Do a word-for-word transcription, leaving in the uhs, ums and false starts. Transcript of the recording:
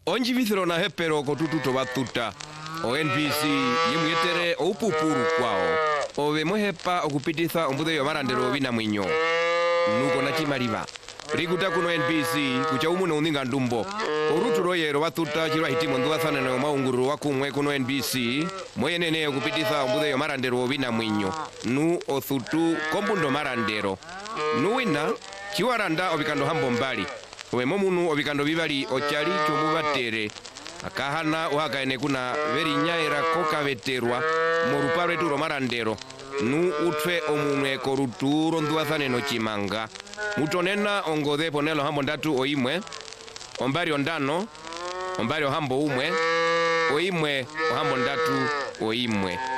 Onji vithiro na hepero kotututo batuta. O N B C yimwetere opupuru kwao. Ove mohepa okupititha ombude yo marandero bina mwinyo. Nuko na chimaliba. Rikuta kuno N B C kucha umu no ndinga ndumbo. Oruturo yero batuta chirwa hitimo ndwathana no maunguru wakumwe kuno N B C. Moyenene okupititha ombude yo marandero bina mwinyo. Nu othutu kombundo marandero. Nuwina chiwaranda obikando hambo mbali. Owe momunu obikando bibali ochali chomubatere. Akahana uhakaene kuna veri nyaira koka veterwa moruparo eturo marandero. Nu utfe omunwe koruturo ndwathane no chimanga. Mutonena ongode ponelo hambo ndatu oimwe. Ombari ondano. Ombari ohambo umwe. Oimwe ohambo ndatu oimwe.